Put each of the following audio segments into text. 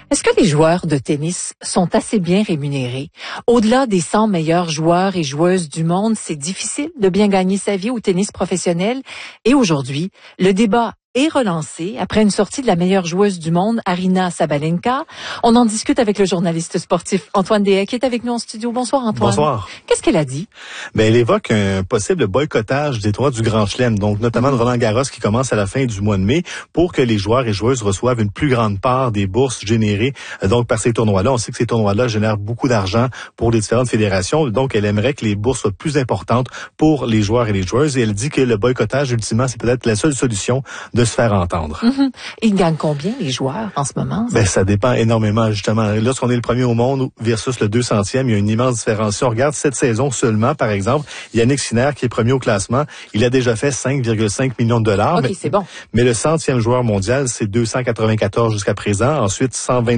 Est-ce que les joueurs de tennis sont assez bien rémunérés? Au-delà des 100 meilleurs joueurs et joueuses du monde, c'est difficile de bien gagner sa vie au tennis professionnel. Et aujourd'hui, le débat est relancé après une sortie de la meilleure joueuse du monde, Aryna Sabalenka. On en discute avec le journaliste sportif Antoine Déhay qui est avec nous en studio. Bonsoir Antoine. Bonsoir. Qu'est-ce qu'elle a dit? Elle évoque un possible boycottage des tournois du Grand Chelem, donc notamment de Roland-Garros qui commence à la fin du mois de mai, pour que les joueurs et joueuses reçoivent une plus grande part des bourses générées donc par ces tournois-là. On sait que ces tournois-là génèrent beaucoup d'argent pour les différentes fédérations, donc elle aimerait que les bourses soient plus importantes pour les joueurs et les joueuses. Et elle dit que le boycottage, ultimement, c'est peut-être la seule solution de se faire entendre. Ils gagnent combien les joueurs en ce moment? Ça dépend énormément, justement. Lorsqu'on est le premier au monde versus le 200e, il y a une immense différence. Si on regarde cette saison seulement, par exemple, Yannick Sinner, qui est premier au classement, il a déjà fait 5,5 millions de dollars. OK, c'est bon. Mais le 100e joueur mondial, c'est 294 jusqu'à présent. Ensuite,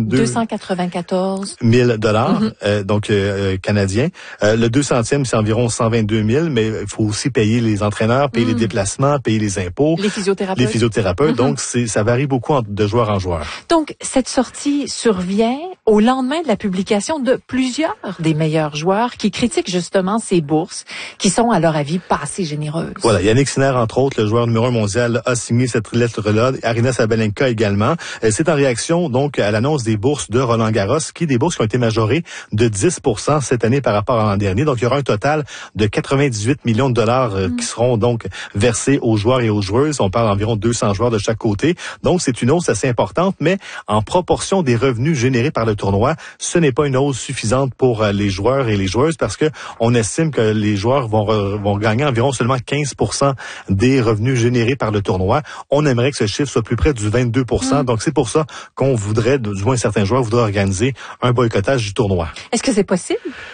294 000 dollars, donc canadiens. Le 200e, c'est environ 122 000, mais il faut aussi payer les entraîneurs, payer les déplacements, payer les impôts. Les physiothérapeutes. Donc, ça varie beaucoup de joueur en joueur. Donc, cette sortie survient au lendemain de la publication de plusieurs des meilleurs joueurs qui critiquent justement ces bourses qui sont, à leur avis, pas assez généreuses. Voilà, Yannick Sinner, entre autres, le joueur numéro 1 mondial, a signé cette lettre-là. Aryna Sabalenka également. C'est en réaction, donc, à l'annonce des bourses de Roland-Garros, des bourses qui ont été majorées de 10% cette année par rapport à l'an dernier. Donc, il y aura un total de 98 millions de dollars qui seront donc versés aux joueurs et aux joueuses. On parle d'environ 200 joueurs de chaque côté. Donc, c'est une hausse assez importante, mais en proportion des revenus générés par le tournoi, ce n'est pas une hausse suffisante pour les joueurs et les joueuses parce que on estime que les joueurs vont gagner environ seulement 15% des revenus générés par le tournoi. On aimerait que ce chiffre soit plus près du 22%. Donc, c'est pour ça qu'on voudrait, du moins certains joueurs voudraient organiser un boycottage du tournoi. Est-ce que c'est possible?